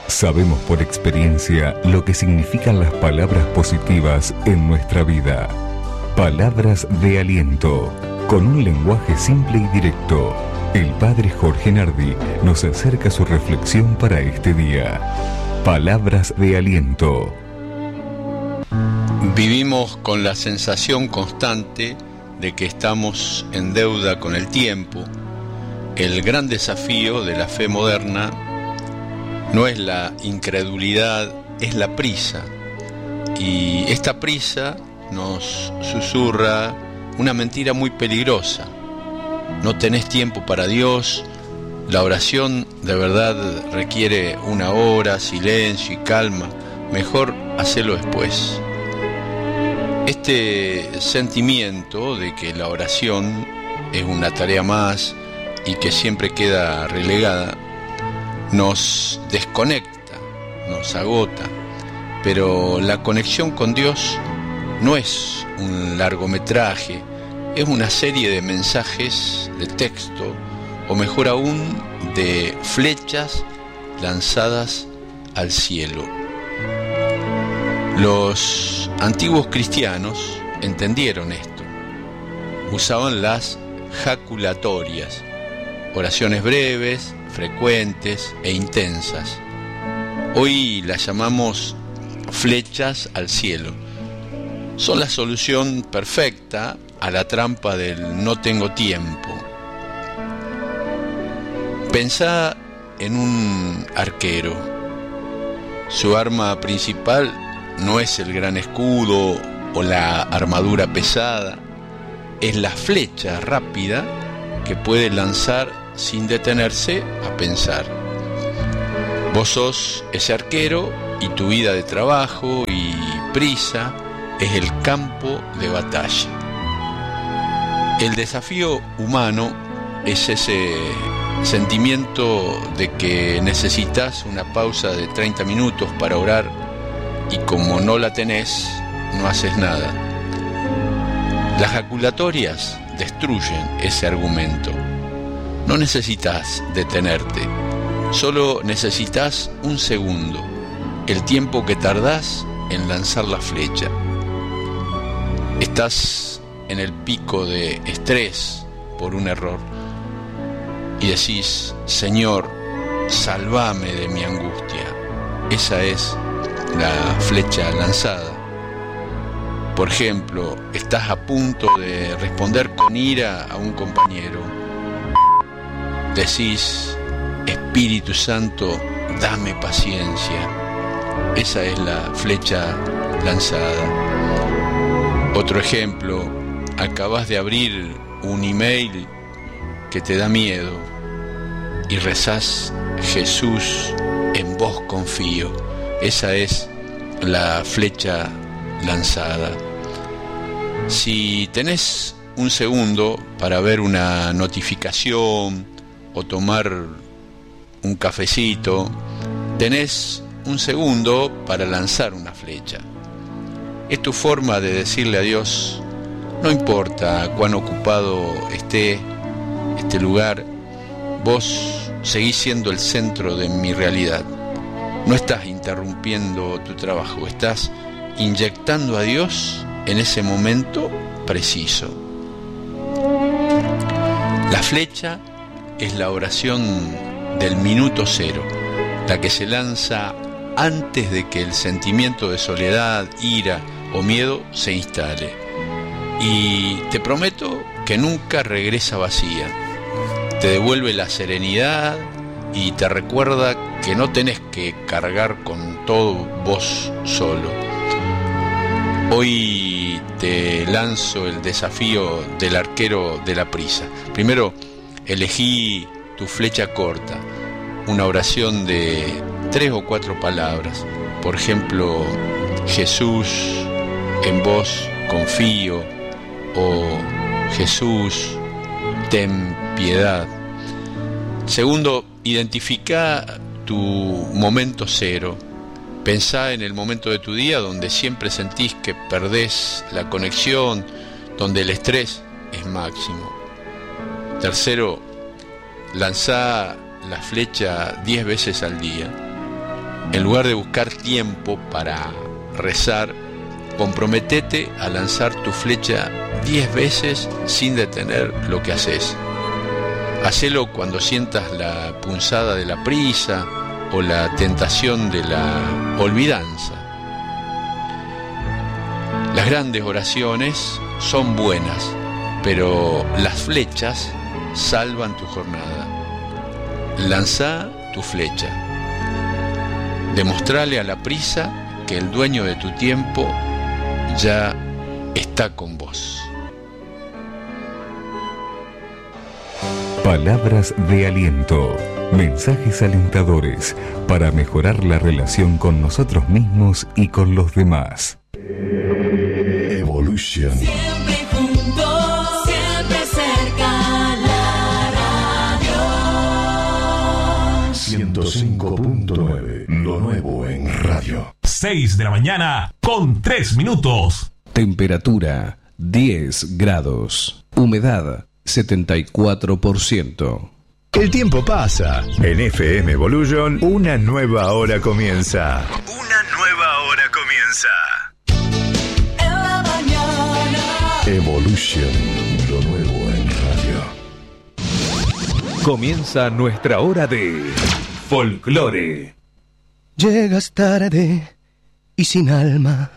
Sabemos por experiencia lo que significan las palabras positivas en nuestra vida. Palabras de aliento, con un lenguaje simple y directo. El Padre Jorge Nardi nos acerca su reflexión para este día. Palabras de aliento. Vivimos con la sensación constante de que estamos en deuda con el tiempo. El gran desafío de la fe moderna no es la incredulidad, es la prisa. Y esta prisa nos susurra una mentira muy peligrosa. No tenés tiempo para Dios. La oración de verdad requiere una hora, silencio y calma. Mejor hacerlo después. Este sentimiento de que la oración es una tarea más y que siempre queda relegada nos desconecta, nos agota. Pero la conexión con Dios no es un largometraje, es una serie de mensajes de texto, o mejor aún, de flechas lanzadas al cielo. Los antiguos cristianos entendieron esto. Usaban las jaculatorias, oraciones breves, frecuentes e intensas. Hoy las llamamos flechas al cielo. Son la solución perfecta a la trampa del no tengo tiempo. Pensá en un arquero. Su arma principal no es el gran escudo o la armadura pesada, es la flecha rápida que puede lanzar sin detenerse a pensar. Vos sos ese arquero y tu vida de trabajo y prisa es el campo de batalla. El desafío humano es ese sentimiento de que necesitas una pausa de 30 minutos para orar y como no la tenés, no haces nada. Las jaculatorias destruyen ese argumento. No necesitas detenerte, solo necesitas un segundo, el tiempo que tardás en lanzar la flecha. Estás en el pico de estrés por un error y decís, Señor, sálvame de mi angustia. Esa es la flecha lanzada. Por ejemplo, estás a punto de responder con ira a un compañero. Decís, Espíritu Santo, dame paciencia. Esa es la flecha lanzada. Otro ejemplo, acabas de abrir un email que te da miedo y rezás, Jesús, en vos confío. Esa es la flecha lanzada. Si tenés un segundo para ver una notificación o tomar un cafecito, tenés un segundo para lanzar una flecha. Es tu forma de decirle a Dios, no importa cuán ocupado esté este lugar, vos seguís siendo el centro de mi realidad. No estás interrumpiendo tu trabajo, estás inyectando a Dios en ese momento preciso. La flecha es la oración del minuto cero, la que se lanza antes de que el sentimiento de soledad, ira o miedo se instale. Y te prometo que nunca regresa vacía. Te devuelve la serenidad y te recuerda que no tenés que cargar con todo vos solo. Hoy te lanzo el desafío del arquero de la prisa. Primero, elegí tu flecha corta, una oración de 3 o 4 palabras. Por ejemplo, Jesús, en vos confío, o Jesús, ten piedad. Segundo, identifica tu momento cero. Pensá en el momento de tu día donde siempre sentís que perdés la conexión, donde el estrés es máximo. Tercero, lanzá la flecha 10 veces al día. En lugar de buscar tiempo para rezar, comprométete a lanzar tu flecha 10 veces sin detener lo que haces. Hacelo cuando sientas la punzada de la prisa o la tentación de la olvidanza. Las grandes oraciones son buenas, pero las flechas salvan tu jornada. Lanzá tu flecha. Demostrale a la prisa que el dueño de tu tiempo ya está con vos. Palabras de aliento, mensajes alentadores para mejorar la relación con nosotros mismos y con los demás. Evolution. Siempre juntos, siempre cerca, la radio. 105.9, lo nuevo en radio. 6 de la mañana con 3 minutos. Temperatura 10 grados. Humedad 74%. El tiempo pasa. En FM Evolution, una nueva hora comienza. Una nueva hora comienza. En la mañana. Evolution, lo nuevo en radio. Comienza nuestra hora de folclore. Llegas tarde y sin alma.